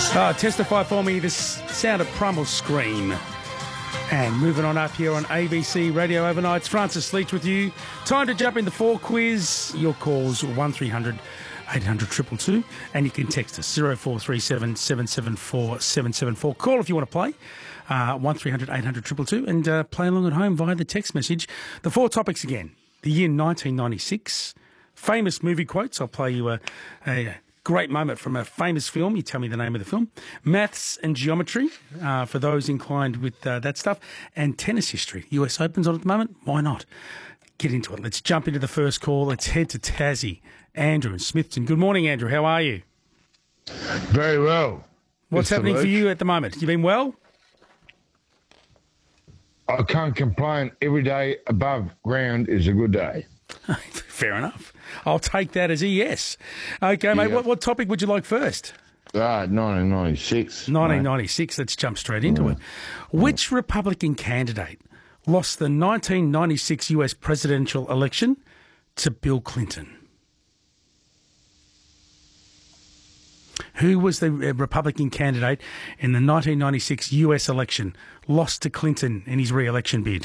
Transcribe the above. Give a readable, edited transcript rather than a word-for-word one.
Testify for me the sound of Primal Scream. And moving on up here on ABC Radio Overnights, Francis Leach with you. Time to jump in the 4 quiz. Your calls 1300 800 222, and you can text us 0437 774 774. Call if you want to play, 1300 800 222, and play along at home via the text message. The 4 topics again: the year 1996, famous movie quotes. I'll play you a great moment from a famous film. You tell me the name of the film. Maths and geometry, for those inclined with that stuff. And tennis history. US Open's on at the moment. Why not? Get into it. Let's jump into the first call. Let's head to Tassie. Andrew in Smithton. Good morning, Andrew. How are you? Very well. What's happening for you at the moment? You been well? I can't complain. Every day above ground is a good day. Fair enough. I'll take that as a yes. Okay, mate, what topic would you like first? 1996. 1996, let's jump straight into it. Which Republican candidate lost the 1996 US presidential election to Bill Clinton? Who was the Republican candidate in the 1996 US election, lost to Clinton in his re-election bid?